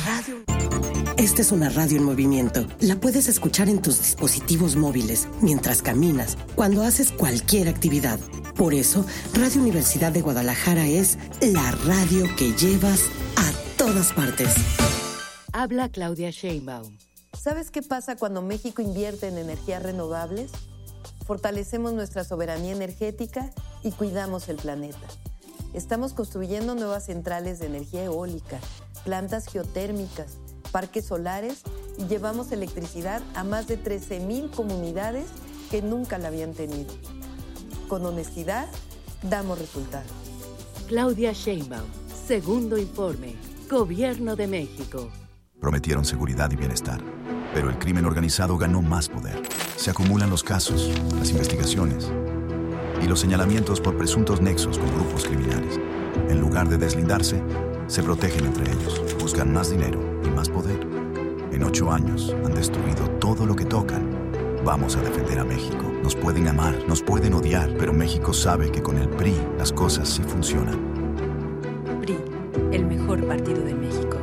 Radio. Esta es una radio en movimiento. La puedes escuchar en tus dispositivos móviles, mientras caminas, cuando haces cualquier actividad. Por eso, Radio Universidad de Guadalajara es la radio que llevas a todas partes. Habla Claudia Sheinbaum. ¿Sabes qué pasa cuando México invierte en energías renovables? Fortalecemos nuestra soberanía energética y cuidamos el planeta. Estamos construyendo nuevas centrales de energía eólica, plantas geotérmicas, parques solares y llevamos electricidad a más de 13,000 comunidades que nunca la habían tenido. Con honestidad, damos resultados. Claudia Sheinbaum, segundo informe, Gobierno de México. Prometieron seguridad y bienestar, pero el crimen organizado ganó más poder. Se acumulan los casos, las investigaciones y los señalamientos por presuntos nexos con grupos criminales. En lugar de deslindarse, se protegen entre ellos, buscan más dinero y más poder. En 8 años han destruido todo lo que tocan. Vamos a defender a México. Nos pueden amar, nos pueden odiar, pero México sabe que con el PRI las cosas sí funcionan. PRI, el mejor partido de México.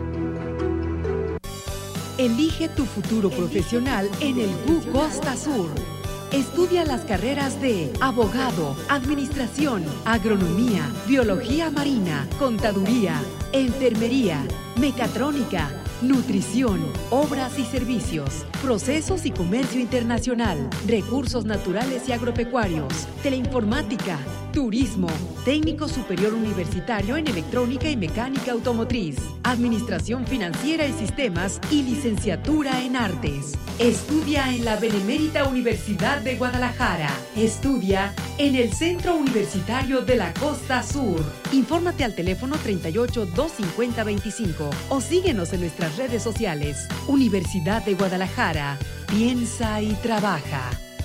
Elige tu futuro profesional en el GU Costa Sur. Estudia las carreras de abogado, administración, agronomía, biología marina, contaduría, enfermería, mecatrónica, nutrición, obras y servicios, procesos y comercio internacional, recursos naturales y agropecuarios, teleinformática, turismo, técnico superior universitario en electrónica y mecánica automotriz, administración financiera y sistemas y licenciatura en artes. Estudia en la Benemérita Universidad de Guadalajara. Estudia en el Centro Universitario de la Costa Sur. Infórmate al teléfono 38 250 25 o síguenos en nuestras redes sociales. Universidad de Guadalajara. Piensa y trabaja.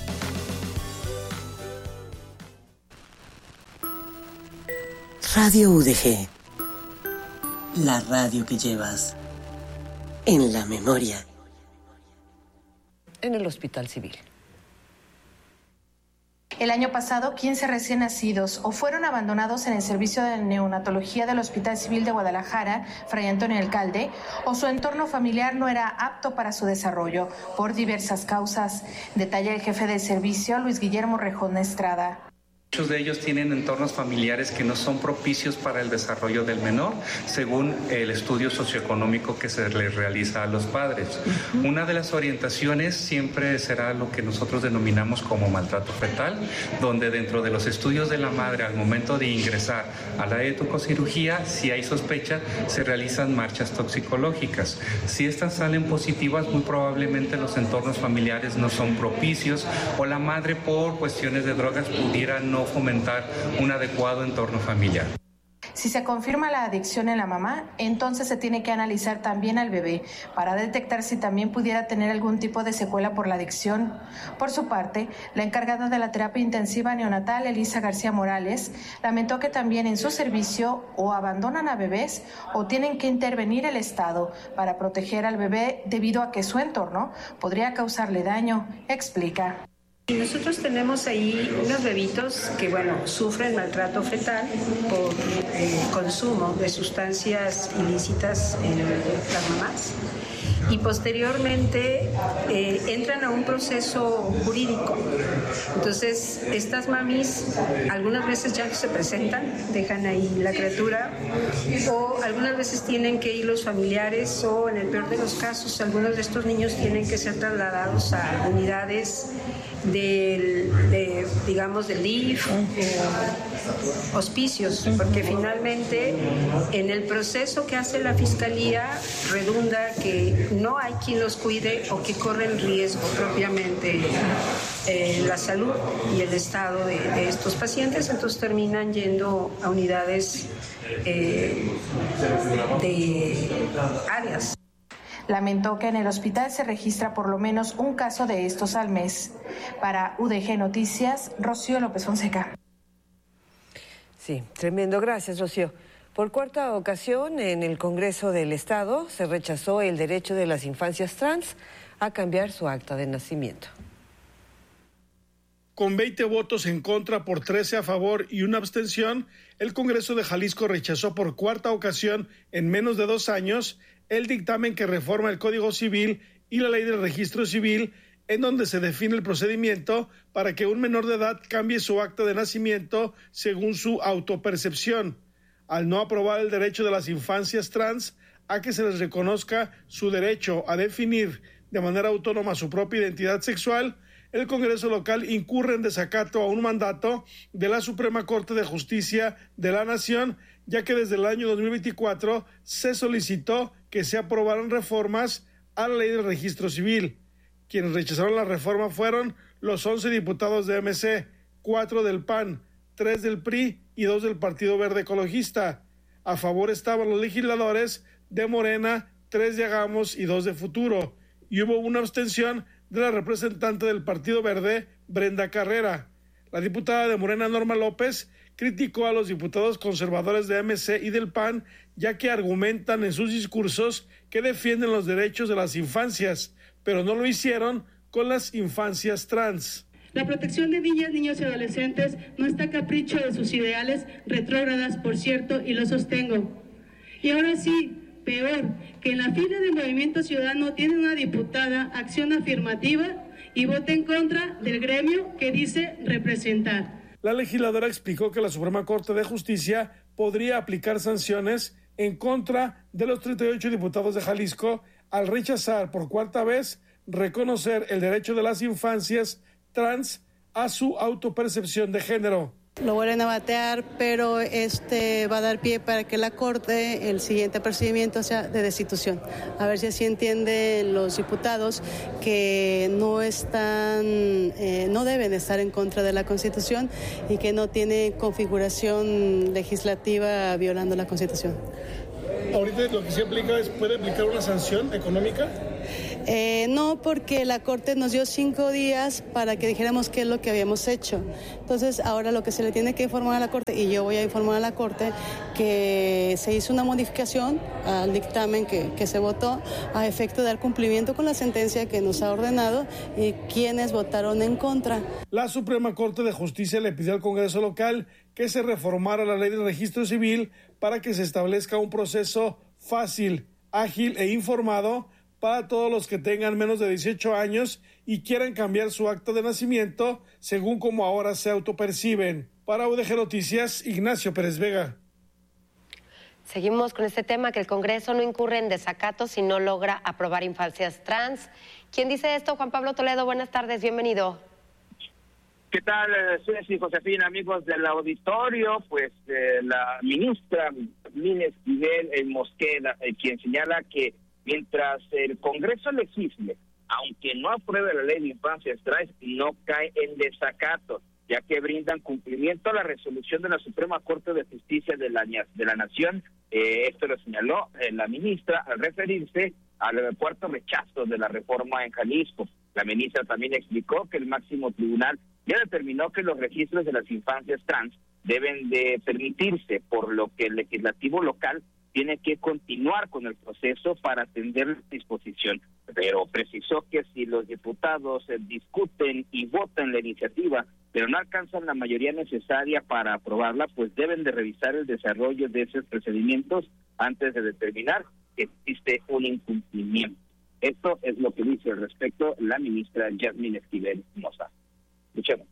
Radio UDG. La radio que llevas en la memoria. En el Hospital Civil. El año pasado, 15 recién nacidos o fueron abandonados en el servicio de neonatología del Hospital Civil de Guadalajara, Fray Antonio Alcalde, o su entorno familiar no era apto para su desarrollo, por diversas causas. Detalla el jefe del servicio, Luis Guillermo Rejón Estrada. Muchos de ellos tienen entornos familiares que no son propicios para el desarrollo del menor, según el estudio socioeconómico que se les realiza a los padres. Una de las orientaciones siempre será lo que nosotros denominamos como maltrato fetal, donde dentro de los estudios de la madre al momento de ingresar a la tococirugía, si hay sospecha, se realizan marchas toxicológicas. Si estas salen positivas, muy probablemente los entornos familiares no son propicios o la madre por cuestiones de drogas pudiera no fomentar un adecuado entorno familiar. Si se confirma la adicción en la mamá, entonces se tiene que analizar también al bebé para detectar si también pudiera tener algún tipo de secuela por la adicción. Por su parte, la encargada de la terapia intensiva neonatal, Elisa García Morales, lamentó que también en su servicio o abandonan a bebés o tienen que intervenir el Estado para proteger al bebé debido a que su entorno podría causarle daño. Explica. Nosotros tenemos ahí unos bebitos que, sufren maltrato fetal por consumo de sustancias ilícitas en las mamás y posteriormente entran a un proceso jurídico. Entonces, estas mamis algunas veces ya no se presentan, dejan ahí la criatura, o algunas veces tienen que ir los familiares, o en el peor de los casos, algunos de estos niños tienen que ser trasladados a unidades del DIF, hospicios, porque finalmente en el proceso que hace la Fiscalía redunda que no hay quien los cuide o que corren riesgo propiamente la salud y el estado de estos pacientes, entonces terminan yendo a unidades de áreas. Lamentó que en el hospital se registra por lo menos un caso de estos al mes. Para UDG Noticias, Rocío López Fonseca. Sí, tremendo. Gracias, Rocío. Por cuarta ocasión, en el Congreso del Estado se rechazó el derecho de las infancias trans a cambiar su acta de nacimiento. Con 20 votos en contra por 13 a favor y una abstención, el Congreso de Jalisco rechazó por cuarta ocasión en menos de 2 años el dictamen que reforma el Código Civil y la Ley del Registro Civil, en donde se define el procedimiento para que un menor de edad cambie su acta de nacimiento según su autopercepción, al no aprobar el derecho de las infancias trans a que se les reconozca su derecho a definir de manera autónoma su propia identidad sexual. El Congreso local incurre en desacato a un mandato de la Suprema Corte de Justicia de la Nación, ya que desde el año 2024 se solicitó que se aprobaran reformas a la Ley del Registro Civil. Quienes rechazaron la reforma fueron los 11 diputados de MC, 4 del PAN, 3 del PRI y 2 del Partido Verde Ecologista. A favor estaban los legisladores de Morena, 3 de Hagamos y 2 de Futuro. Y hubo una abstención de la representante del Partido Verde, Brenda Carrera. La diputada de Morena, Norma López, criticó a los diputados conservadores de MC y del PAN, ya que argumentan en sus discursos que defienden los derechos de las infancias, pero no lo hicieron con las infancias trans. La protección de niñas, niños y adolescentes no está a capricho de sus ideales retrógradas, por cierto, y lo sostengo. Y ahora sí, peor, que en la fila del Movimiento Ciudadano tiene una diputada acción afirmativa y vota en contra del gremio que dice representar. La legisladora explicó que la Suprema Corte de Justicia podría aplicar sanciones en contra de los 38 diputados de Jalisco al rechazar por cuarta vez reconocer el derecho de las infancias trans a su autopercepción de género. Lo vuelven a batear, pero va a dar pie para que la Corte, el siguiente procedimiento sea de destitución. A ver si así entienden los diputados que no deben estar en contra de la Constitución y que no tiene configuración legislativa violando la Constitución. Ahorita lo que se aplica es, ¿puede aplicar una sanción económica? No, porque la Corte nos dio 5 días para que dijéramos qué es lo que habíamos hecho. Entonces, ahora lo que se le tiene que informar a la Corte, y yo voy a informar a la Corte, que se hizo una modificación al dictamen que se votó a efecto de dar cumplimiento con la sentencia que nos ha ordenado y quienes votaron en contra. La Suprema Corte de Justicia le pidió al Congreso local que se reformara la Ley del Registro Civil para que se establezca un proceso fácil, ágil e informado para todos los que tengan menos de 18 años y quieran cambiar su acta de nacimiento según como ahora se autoperciben. Para UDG Noticias, Ignacio Pérez Vega. Seguimos con este tema, que el Congreso no incurre en desacato si no logra aprobar infancias trans. ¿Quién dice esto? Juan Pablo Toledo, buenas tardes, bienvenido. ¿Qué tal, Ceci, Josefina, amigos del auditorio? Pues la ministra Yasmín Esquivel Mosqueda, quien señala que mientras el Congreso legisle, aunque no apruebe la ley de infancias trans, no cae en desacato, ya que brindan cumplimiento a la resolución de la Suprema Corte de Justicia de la Nación. Esto lo señaló la ministra al referirse al cuarto rechazo de la reforma en Jalisco. La ministra también explicó que el máximo tribunal ya determinó que los registros de las infancias trans deben de permitirse, por lo que el legislativo local tiene que continuar con el proceso para atender la disposición. Pero precisó que si los diputados discuten y votan la iniciativa, pero no alcanzan la mayoría necesaria para aprobarla, pues deben de revisar el desarrollo de esos procedimientos antes de determinar que existe un incumplimiento. Esto es lo que dice al respecto la ministra Yasmín Esquivel Mosqueda. Escuchemos.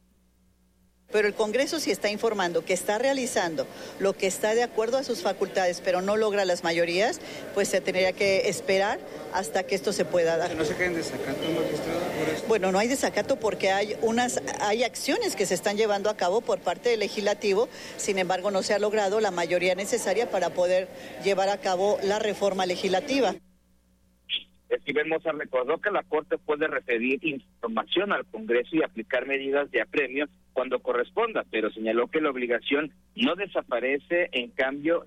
Pero el Congreso sí está informando que está realizando lo que está de acuerdo a sus facultades, pero no logra las mayorías, pues se tendría que esperar hasta que esto se pueda dar. ¿No se cae en desacato, magistrada, por eso? Bueno, no hay desacato porque hay acciones que se están llevando a cabo por parte del legislativo, sin embargo no se ha logrado la mayoría necesaria para poder llevar a cabo la reforma legislativa. Esquivel Mosqueda recordó que la Corte puede referir información al Congreso y aplicar medidas de apremio cuando corresponda, pero señaló que la obligación no desaparece con el cambio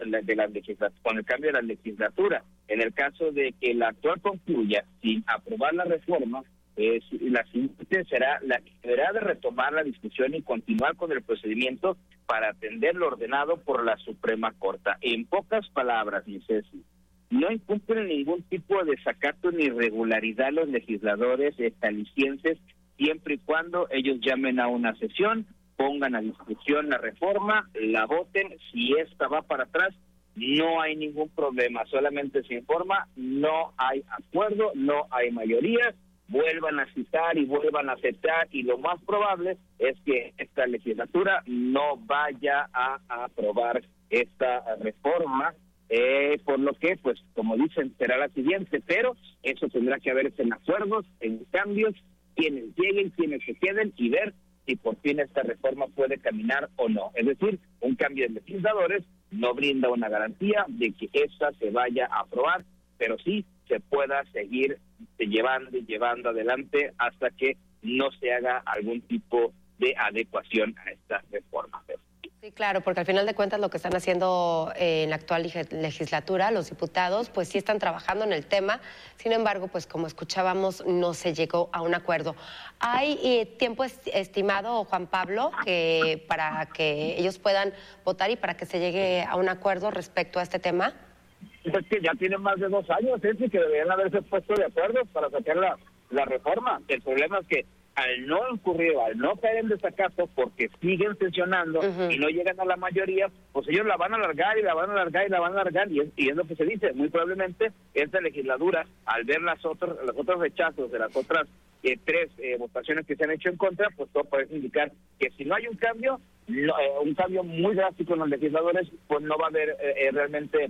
de la legislatura. En el caso de que la actual concluya sin aprobar la reforma, la siguiente será la que deberá de retomar la discusión y continuar con el procedimiento para atender lo ordenado por la Suprema Corte. En pocas palabras, mi Ceci, no incumplen ningún tipo de desacato ni irregularidad los legisladores jaliscienses, siempre y cuando ellos llamen a una sesión, pongan a discusión la reforma, la voten. Si esta va para atrás, no hay ningún problema, solamente se informa, no hay acuerdo, no hay mayoría, vuelvan a citar y vuelvan a aceptar, y lo más probable es que esta legislatura no vaya a aprobar esta reforma, por lo que, pues, como dicen, será la siguiente, pero eso tendrá que haberse en acuerdos, en cambios, quienes lleguen, quienes se queden, y ver si por fin esta reforma puede caminar o no. Es decir, un cambio de legisladores no brinda una garantía de que esta se vaya a aprobar, pero sí se pueda seguir llevando adelante hasta que no se haga algún tipo de adecuación a esta reforma. Sí, claro, porque al final de cuentas lo que están haciendo en la actual legislatura, los diputados, pues sí están trabajando en el tema. Sin embargo, pues como escuchábamos, no se llegó a un acuerdo. ¿Hay tiempo estimado, Juan Pablo, para que ellos puedan votar y para que se llegue a un acuerdo respecto a este tema? Es que ya tienen más de 2 años, que deberían haberse puesto de acuerdo para sacar la reforma. El problema es que al no incurrir, al no caer en desacato, porque siguen sesionando y no llegan a la mayoría, pues ellos la van a alargar y la van a alargar y la van a alargar, y es lo que se dice. Muy probablemente esta legislatura, al ver los otros rechazos de las otras 3 votaciones que se han hecho en contra, pues todo parece indicar que si no hay un cambio muy drástico en los legisladores, pues no va a haber realmente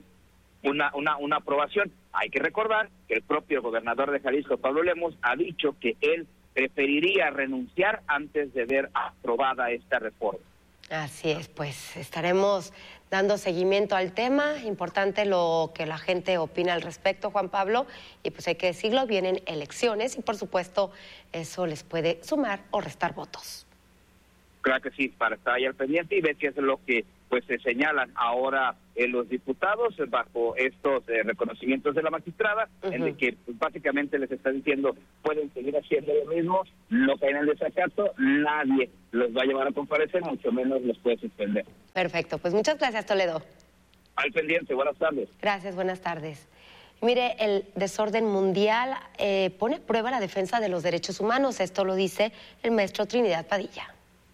una aprobación. Hay que recordar que el propio gobernador de Jalisco, Pablo Lemos, ha dicho que él preferiría renunciar antes de ver aprobada esta reforma. Así es, pues estaremos dando seguimiento al tema. Importante lo que la gente opina al respecto, Juan Pablo, y pues hay que decirlo, vienen elecciones y por supuesto eso les puede sumar o restar votos. Claro que sí, para estar ahí al pendiente y ver qué es lo que pues se señalan ahora los diputados bajo estos reconocimientos de la magistrada, en el que pues, básicamente les está diciendo pueden seguir haciendo lo mismo, no caen en desacato, nadie los va a llevar a comparecer, mucho menos los puede suspender. Perfecto, pues muchas gracias, Toledo. Al pendiente, buenas tardes. Gracias, buenas tardes. Mire, el desorden mundial pone a prueba la defensa de los derechos humanos, esto lo dice el maestro Trinidad Padilla.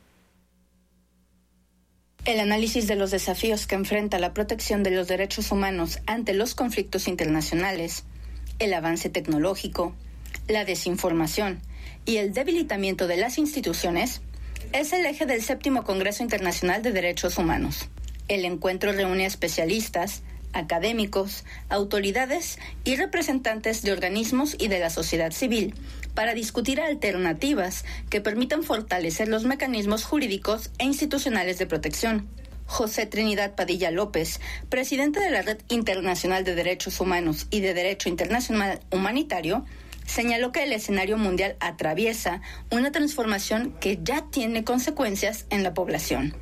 El análisis de los desafíos que enfrenta la protección de los derechos humanos ante los conflictos internacionales, el avance tecnológico, la desinformación y el debilitamiento de las instituciones es el eje del 7º Congreso Internacional de Derechos Humanos. El encuentro reúne a especialistas, académicos, autoridades y representantes de organismos y de la sociedad civil para discutir alternativas que permitan fortalecer los mecanismos jurídicos e institucionales de protección. José Trinidad Padilla López, presidente de la Red Internacional de Derechos Humanos y de Derecho Internacional Humanitario, señaló que el escenario mundial atraviesa una transformación que ya tiene consecuencias en la población.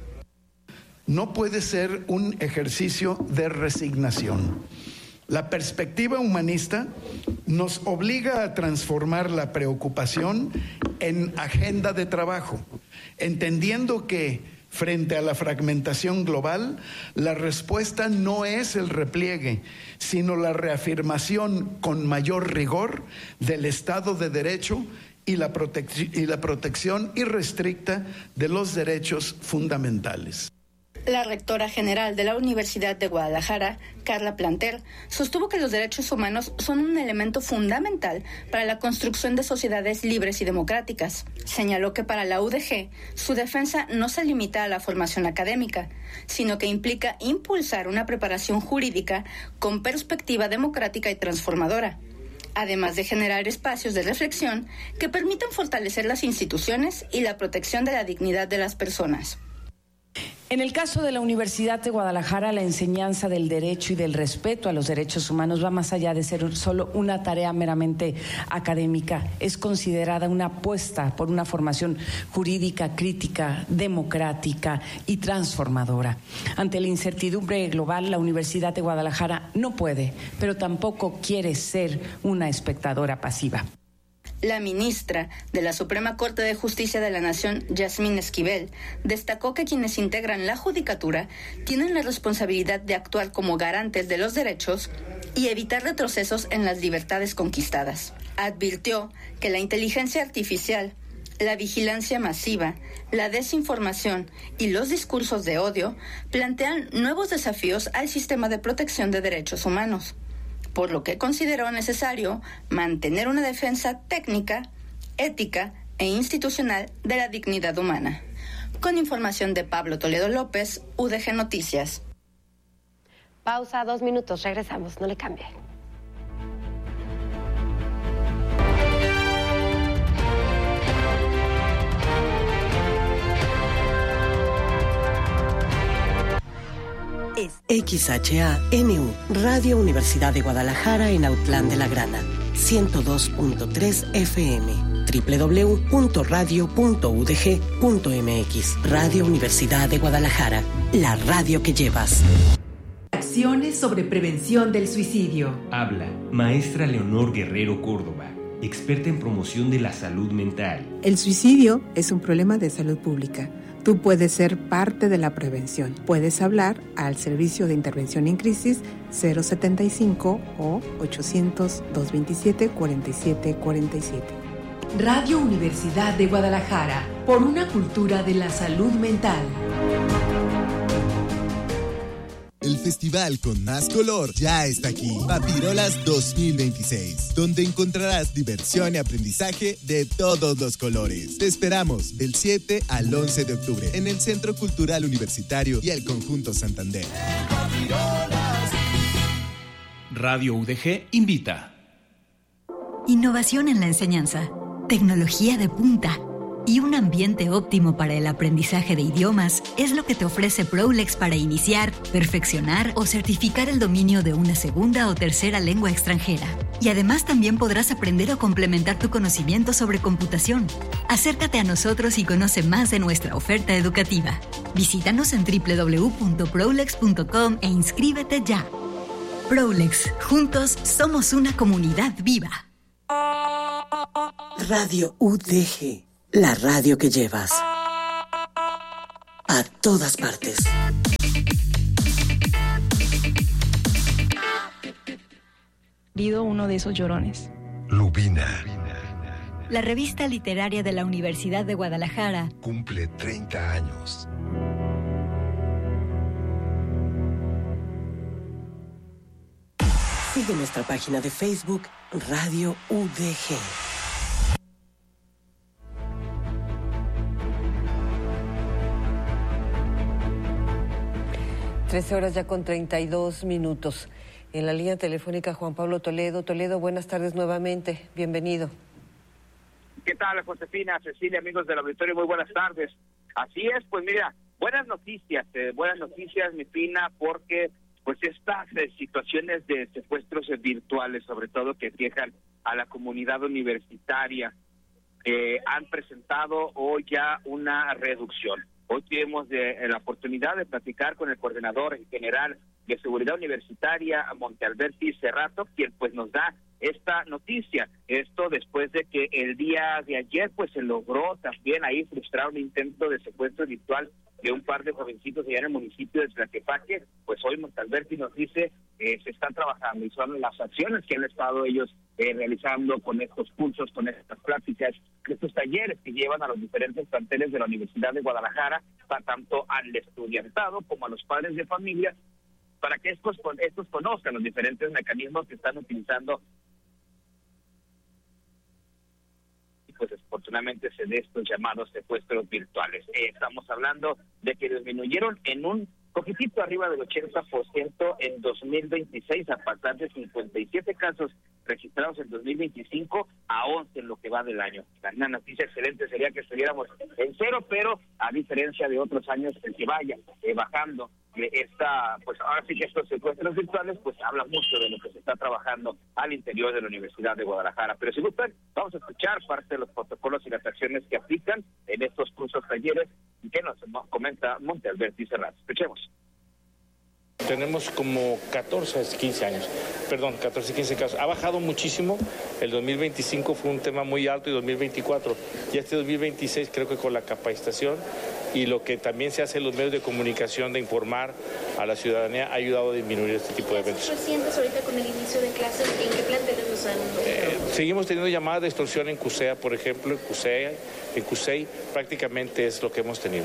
No puede ser un ejercicio de resignación. La perspectiva humanista nos obliga a transformar la preocupación en agenda de trabajo, entendiendo que, frente a la fragmentación global, la respuesta no es el repliegue, sino la reafirmación con mayor rigor del Estado de Derecho y la protección irrestricta de los derechos fundamentales. La rectora general de la Universidad de Guadalajara, Carla Planter, sostuvo que los derechos humanos son un elemento fundamental para la construcción de sociedades libres y democráticas. Señaló que para la UDG, su defensa no se limita a la formación académica, sino que implica impulsar una preparación jurídica con perspectiva democrática y transformadora, además de generar espacios de reflexión que permitan fortalecer las instituciones y la protección de la dignidad de las personas. En el caso de la Universidad de Guadalajara, la enseñanza del derecho y del respeto a los derechos humanos va más allá de ser solo una tarea meramente académica. Es considerada una apuesta por una formación jurídica, crítica, democrática y transformadora. Ante la incertidumbre global, la Universidad de Guadalajara no puede, pero tampoco quiere ser una espectadora pasiva. La ministra de la Suprema Corte de Justicia de la Nación, Yasmín Esquivel, destacó que quienes integran la judicatura tienen la responsabilidad de actuar como garantes de los derechos y evitar retrocesos en las libertades conquistadas. Advirtió que la inteligencia artificial, la vigilancia masiva, la desinformación y los discursos de odio plantean nuevos desafíos al sistema de protección de derechos humanos, por lo que consideró necesario mantener una defensa técnica, ética e institucional de la dignidad humana. Con información de Pablo Toledo López, UDG Noticias. Pausa, 2 minutos, regresamos, no le cambie. XHANU, Radio Universidad de Guadalajara en Autlán de la Grana, 102.3 FM, www.radio.udg.mx. Radio Universidad de Guadalajara, la radio que llevas. Acciones sobre prevención del suicidio. Habla maestra Leonor Guerrero Córdoba, experta en promoción de la salud mental. El suicidio es un problema de salud pública. Tú puedes ser parte de la prevención. Puedes hablar al Servicio de Intervención en Crisis 075 o 800-227-4747. Radio Universidad de Guadalajara, por una cultura de la salud mental. El festival con más color ya está aquí, Papirolas 2026, donde encontrarás diversión y aprendizaje de todos los colores. Te esperamos del 7 al 11 de octubre en el Centro Cultural Universitario y el Conjunto Santander. Radio UDG invita. Innovación en la enseñanza, tecnología de punta y un ambiente óptimo para el aprendizaje de idiomas es lo que te ofrece Prolex para iniciar, perfeccionar o certificar el dominio de una segunda o tercera lengua extranjera. Y además también podrás aprender o complementar tu conocimiento sobre computación. Acércate a nosotros y conoce más de nuestra oferta educativa. Visítanos en www.prolex.com e inscríbete ya. Prolex, juntos somos una comunidad viva. Radio UDG, la radio que llevas a todas partes. Uno de esos llorones. Lubina. La revista literaria de la Universidad de Guadalajara cumple 30 años. Sigue nuestra página de Facebook, Radio UDG. Horas ya con 32 minutos. En la línea telefónica Juan Pablo Toledo. Toledo, buenas tardes nuevamente. Bienvenido. ¿Qué tal, Josefina, Cecilia, amigos del auditorio? Muy buenas tardes. Así es, pues mira, buenas noticias, mi Fina, porque pues estas situaciones de secuestros virtuales, sobre todo que aquejan a la comunidad universitaria, han presentado hoy ya una reducción. Hoy tuvimos la oportunidad de platicar con el coordinador general de Seguridad Universitaria, Montealberti Cerrato, quien pues nos da esta noticia. Esto después de que el día de ayer pues se logró también ahí frustrar un intento de secuestro virtual de un par de jovencitos allá en el municipio de Tlaquepaque. Pues hoy Montealberti nos dice se están trabajando y son las acciones que han estado ellos realizando con estos cursos, con estas pláticas, estos talleres que llevan a los diferentes planteles de la Universidad de Guadalajara, tanto al estudiantado como a los padres de familia, para que estos conozcan los diferentes mecanismos que están utilizando. Y pues desafortunadamente se de estos llamados secuestros virtuales. Estamos hablando de que disminuyeron en un poquitito arriba del 80% en 2026, a pasar de 57 casos registrados en 2025 a 11 en lo que va del año. Una noticia excelente sería que estuviéramos en cero, pero a diferencia de otros años que vaya bajando pues ahora sí que estos secuestros virtuales pues habla mucho de lo que se está trabajando al interior de la Universidad de Guadalajara. Pero si gustan, vamos a escuchar parte de los protocolos y las acciones que aplican en estos cursos talleres y que nos comenta Montealberti Cerrato. Escuchemos. Tenemos como 14, 15 casos. Ha bajado muchísimo. El 2025 fue un tema muy alto y 2024. Y este 2026 creo que con la capacitación y lo que también se hace en los medios de comunicación de informar a la ciudadanía ha ayudado a disminuir este tipo de eventos. ¿Recientes ahorita con el inicio de clases en qué planteles los han Seguimos teniendo llamadas de extorsión en CUSEA, por ejemplo, en CUSEI prácticamente es lo que hemos tenido.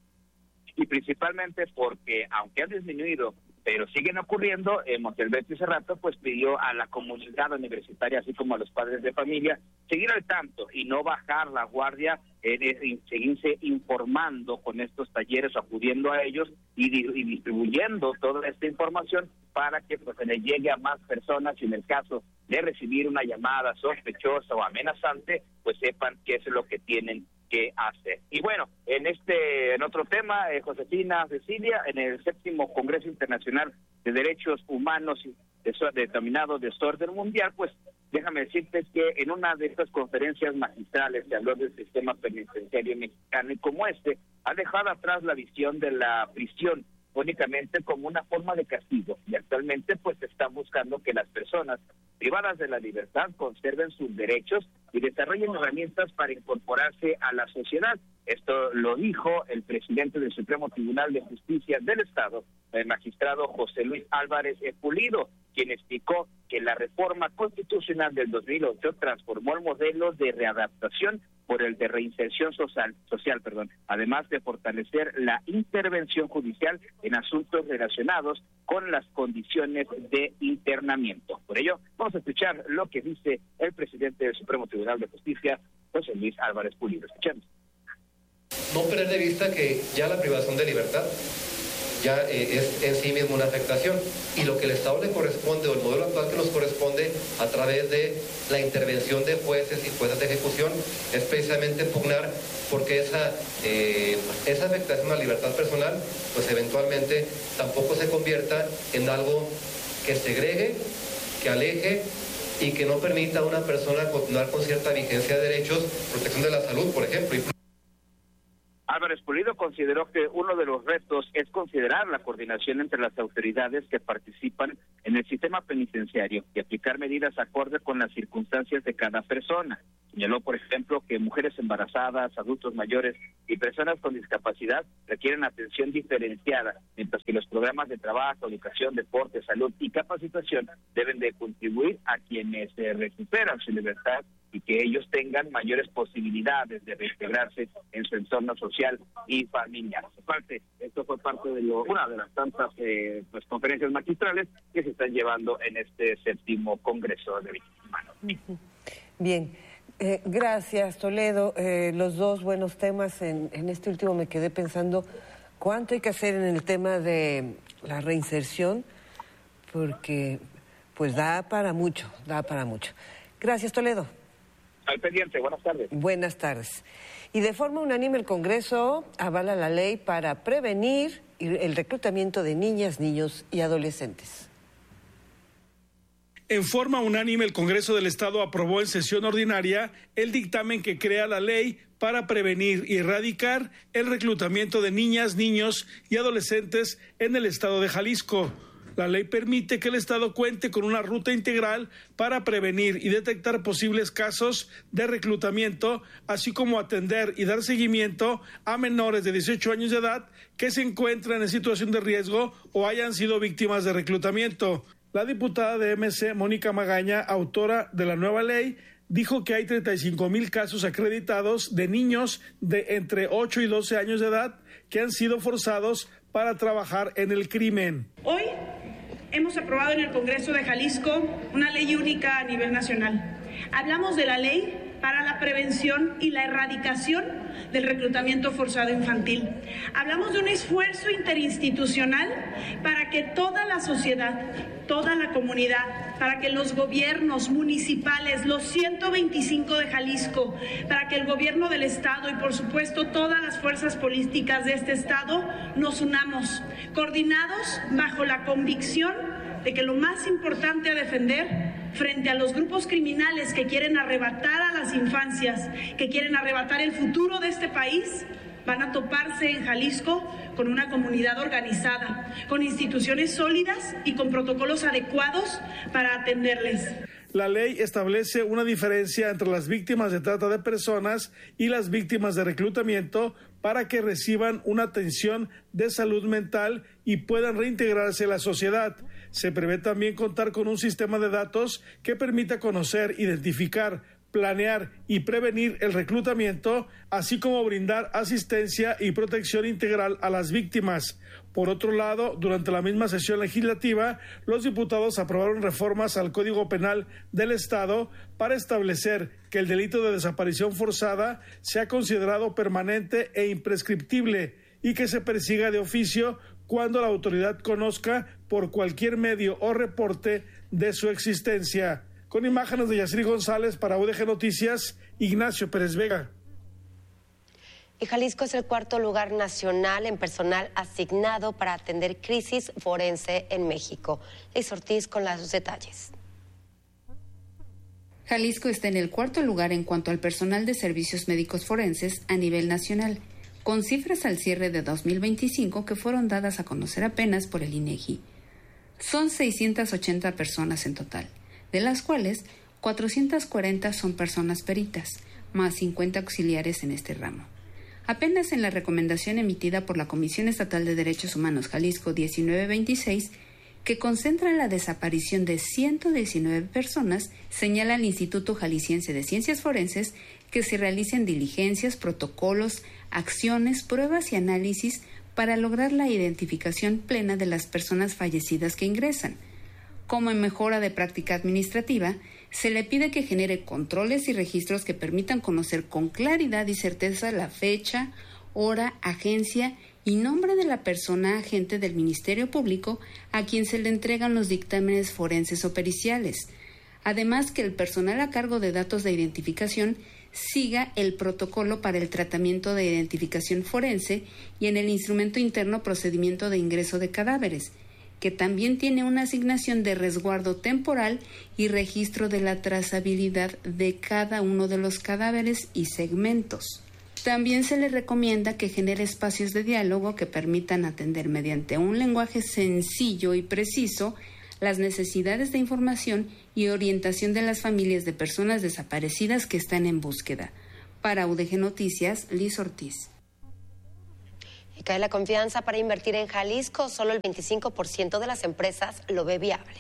Y principalmente porque, aunque ha disminuido, pero siguen ocurriendo, Montelbete hace rato pues pidió a la comunidad universitaria, así como a los padres de familia, seguir al tanto y no bajar la guardia, seguirse informando con estos talleres, acudiendo a ellos y distribuyendo toda esta información para que pues se le llegue a más personas y en el caso de recibir una llamada sospechosa o amenazante, pues sepan qué es lo que tienen que hacer. Y bueno, en otro tema, Josefina, Cecilia, en el 7º Congreso Internacional de Derechos Humanos denominado Desorden Mundial, pues déjame decirte que en una de estas conferencias magistrales se habló del sistema penitenciario mexicano y como ha dejado atrás la visión de la prisión únicamente como una forma de castigo y actualmente pues se está buscando que las personas privadas de la libertad conserven sus derechos y desarrollen herramientas para incorporarse a la sociedad. Esto lo dijo el presidente del Supremo Tribunal de Justicia del Estado, el magistrado José Luis Álvarez Pulido, quien explicó que la reforma constitucional del 2008 transformó el modelo de readaptación por el de reinserción social, además de fortalecer la intervención judicial en asuntos relacionados con las condiciones de internamiento. Por ello, vamos a escuchar lo que dice el presidente del Supremo Tribunal de Justicia, José Luis Álvarez Pulido. Escuchemos. No perder de vista que ya la privación de libertad ya es en sí mismo una afectación y lo que el Estado le corresponde o el modelo actual que nos corresponde a través de la intervención de jueces y juezas de ejecución es precisamente pugnar porque esa afectación a la libertad personal pues eventualmente tampoco se convierta en algo que segregue, que aleje y que no permita a una persona continuar con cierta vigencia de derechos, protección de la salud, por ejemplo. Álvarez Pulido consideró que uno de los retos es considerar la coordinación entre las autoridades que participan en el sistema penitenciario y aplicar medidas acorde con las circunstancias de cada persona. Señaló, por ejemplo, que mujeres embarazadas, adultos mayores y personas con discapacidad requieren atención diferenciada, mientras que los programas de trabajo, educación, deporte, salud y capacitación deben de contribuir a quienes recuperan su libertad y que ellos tengan mayores posibilidades de reintegrarse en su entorno social y familiar. Esto fue parte de una de las tantas conferencias magistrales que se están llevando en este 7º Congreso de Derechos Humanos. Bien, gracias Toledo. Los dos buenos temas. En este último me quedé pensando cuánto hay que hacer en el tema de la reinserción, porque pues da para mucho. Gracias Toledo. Al pendiente, buenas tardes. Buenas tardes. Y de forma unánime el Congreso avala la ley para prevenir el reclutamiento de niñas, niños y adolescentes. En forma unánime el Congreso del Estado aprobó en sesión ordinaria el dictamen que crea la ley para prevenir y erradicar el reclutamiento de niñas, niños y adolescentes en el Estado de Jalisco. La ley permite que el Estado cuente con una ruta integral para prevenir y detectar posibles casos de reclutamiento, así como atender y dar seguimiento a menores de 18 años de edad que se encuentran en situación de riesgo o hayan sido víctimas de reclutamiento. La diputada de MC, Mónica Magaña, autora de la nueva ley, dijo que hay 35,000 casos acreditados de niños de entre 8 y 12 años de edad que han sido forzados para trabajar en el crimen. Hoy hemos aprobado en el Congreso de Jalisco una ley única a nivel nacional. Hablamos de la ley para la prevención y la erradicación del reclutamiento forzado infantil. Hablamos de un esfuerzo interinstitucional para que toda la sociedad, toda la comunidad, para que los gobiernos municipales, los 125 de Jalisco, para que el gobierno del Estado y por supuesto todas las fuerzas políticas de este Estado nos unamos, coordinados bajo la convicción de que lo más importante a defender frente a los grupos criminales que quieren arrebatar a las infancias, que quieren arrebatar el futuro de este país, van a toparse en Jalisco con una comunidad organizada, con instituciones sólidas y con protocolos adecuados para atenderles. La ley establece una diferencia entre las víctimas de trata de personas y las víctimas de reclutamiento para que reciban una atención de salud mental y puedan reintegrarse a la sociedad. Se prevé también contar con un sistema de datos que permita conocer, identificar, planear y prevenir el reclutamiento, así como brindar asistencia y protección integral a las víctimas. Por otro lado, durante la misma sesión legislativa, los diputados aprobaron reformas al Código Penal del Estado para establecer que el delito de desaparición forzada sea considerado permanente e imprescriptible y que se persiga de oficio cuando la autoridad conozca por cualquier medio o reporte de su existencia. Con imágenes de Yaciri González para UDG Noticias, Ignacio Pérez Vega. Y Jalisco es el cuarto lugar nacional en personal asignado para atender crisis forense en México. Liz Ortiz con los detalles. Jalisco está en el cuarto lugar en cuanto al personal de servicios médicos forenses a nivel nacional, con cifras al cierre de 2025 que fueron dadas a conocer apenas por el INEGI. Son 680 personas en total, de las cuales 440 son personas peritas, más 50 auxiliares en este ramo. Apenas en la recomendación emitida por la Comisión Estatal de Derechos Humanos Jalisco 1926, que concentra la desaparición de 119 personas, señala el Instituto Jalisciense de Ciencias Forenses que se realicen diligencias, protocolos, acciones, pruebas y análisis para lograr la identificación plena de las personas fallecidas que ingresan. Como en mejora de práctica administrativa, se le pide que genere controles y registros que permitan conocer con claridad y certeza la fecha, hora, agencia y nombre de la persona agente del Ministerio Público a quien se le entregan los dictámenes forenses o periciales. Además, que el personal a cargo de datos de identificación siga el protocolo para el tratamiento de identificación forense y en el instrumento interno procedimiento de ingreso de cadáveres, que también tiene una asignación de resguardo temporal y registro de la trazabilidad de cada uno de los cadáveres y segmentos. También se le recomienda que genere espacios de diálogo que permitan atender mediante un lenguaje sencillo y preciso las necesidades de información y orientación de las familias de personas desaparecidas que están en búsqueda. Para UDG Noticias, Liz Ortiz. Y cae la confianza para invertir en Jalisco. Solo el 25% de las empresas lo ve viable.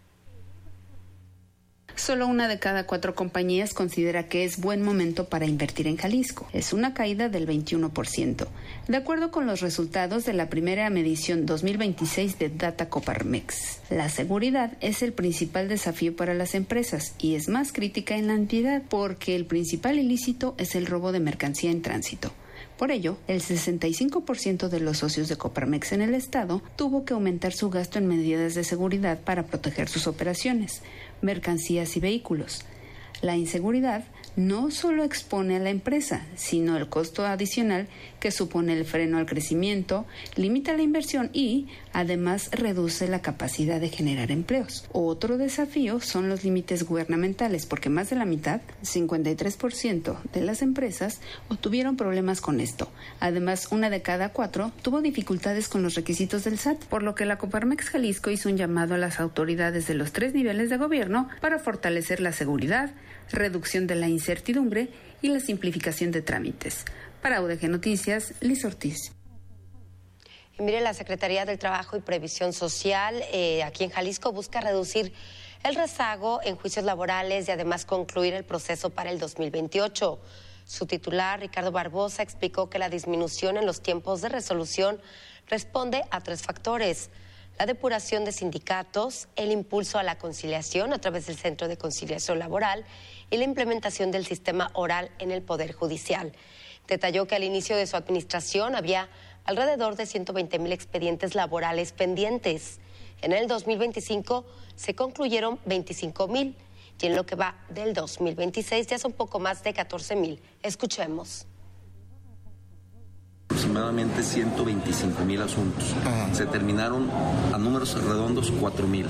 Solo 1 de cada 4 compañías considera que es buen momento para invertir en Jalisco. Es una caída del 21%, de acuerdo con los resultados de la primera medición 2026 de Data Coparmex. La seguridad es el principal desafío para las empresas y es más crítica en la entidad porque el principal ilícito es el robo de mercancía en tránsito. Por ello, el 65% de los socios de Coparmex en el estado tuvo que aumentar su gasto en medidas de seguridad para proteger sus operaciones, mercancías y vehículos. La inseguridad no solo expone a la empresa, sino el costo adicional que supone el freno al crecimiento, limita la inversión y, además, reduce la capacidad de generar empleos. Otro desafío son los límites gubernamentales, porque más de la mitad, 53% de las empresas, tuvieron problemas con esto. Además, 1 de cada 4 tuvo dificultades con los requisitos del SAT, por lo que la Coparmex Jalisco hizo un llamado a las autoridades de los 3 niveles de gobierno para fortalecer la seguridad, reducción de la incertidumbre y la simplificación de trámites. Para UDG Noticias, Liz Ortiz. Y mire, la Secretaría del Trabajo y Previsión Social aquí en Jalisco busca reducir el rezago en juicios laborales y además concluir el proceso para el 2028. Su titular, Ricardo Barbosa, explicó que la disminución en los tiempos de resolución responde a 3 factores: la depuración de sindicatos, el impulso a la conciliación a través del Centro de Conciliación Laboral y la implementación del sistema oral en el Poder Judicial. Detalló que al inicio de su administración había alrededor de 120,000 expedientes laborales pendientes. En el 2025 se concluyeron 25,000 y en lo que va del 2026 ya son poco más de 14,000. Escuchemos. Aproximadamente 125,000 asuntos. Se terminaron a números redondos 4,000.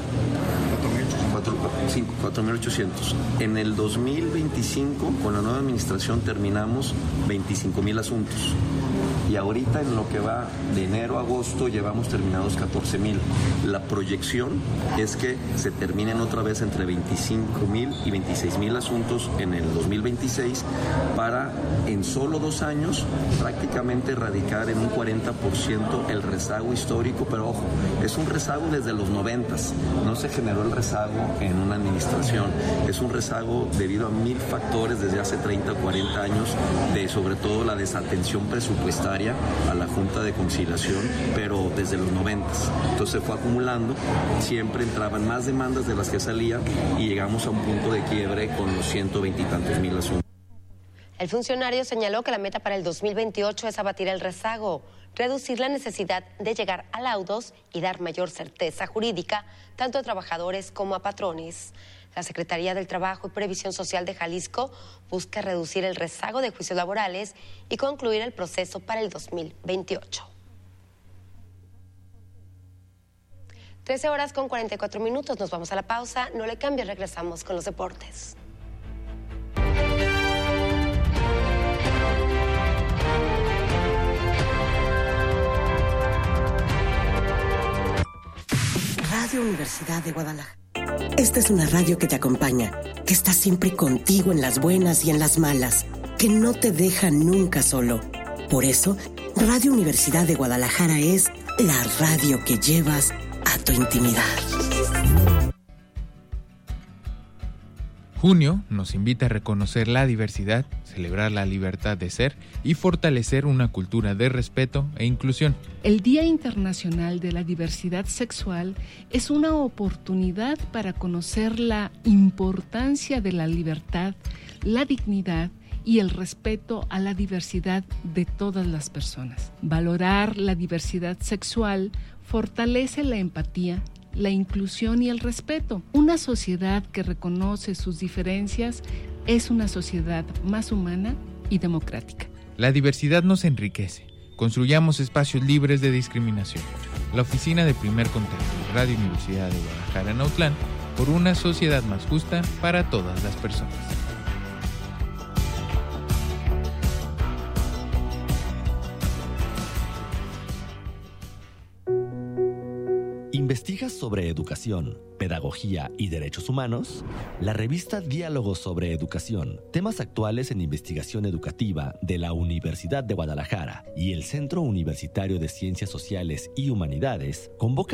4,800. En el 2025, con la nueva administración, terminamos 25,000 asuntos. y ahorita en lo que va de enero a agosto llevamos terminados 14,000. La proyección es que se terminen otra vez entre 25,000 y 26,000 asuntos en el 2026 para en solo 2 años prácticamente erradicar en un 40% el rezago histórico, pero ojo, es un rezago desde los 90s, no se generó el rezago en una administración, es un rezago debido a 1000 factores desde hace 30 o 40 años, de sobre todo la desatención presupuestaria a la Junta de Conciliación, pero desde los 90s. Entonces se fue acumulando, siempre entraban más demandas de las que salían y llegamos a un punto de quiebre con los 120 y tantos mil asuntos. El funcionario señaló que la meta para el 2028 es abatir el rezago, reducir la necesidad de llegar a laudos y dar mayor certeza jurídica tanto a trabajadores como a patrones. La Secretaría del Trabajo y Previsión Social de Jalisco busca reducir el rezago de juicios laborales y concluir el proceso para el 2028. 13:44, nos vamos a la pausa, no le cambie, regresamos con los deportes. Radio Universidad de Guadalajara. Esta es una radio que te acompaña, que está siempre contigo en las buenas y en las malas, que no te deja nunca solo. Por eso, Radio Universidad de Guadalajara es la radio que llevas a tu intimidad. Junio nos invita a reconocer la diversidad, celebrar la libertad de ser y fortalecer una cultura de respeto e inclusión. El Día Internacional de la Diversidad Sexual es una oportunidad para conocer la importancia de la libertad, la dignidad y el respeto a la diversidad de todas las personas. Valorar la diversidad sexual fortalece la empatía, la inclusión y el respeto. Una sociedad que reconoce sus diferencias es una sociedad más humana y democrática. La diversidad nos enriquece. Construyamos espacios libres de discriminación. La Oficina de Primer Contacto de Radio Universidad de Guadalajara en Autlán, por una sociedad más justa para todas las personas. ¿Investigas sobre educación, pedagogía y derechos humanos? La revista Diálogos sobre Educación, temas actuales en investigación educativa de la Universidad de Guadalajara y el Centro Universitario de Ciencias Sociales y Humanidades convoca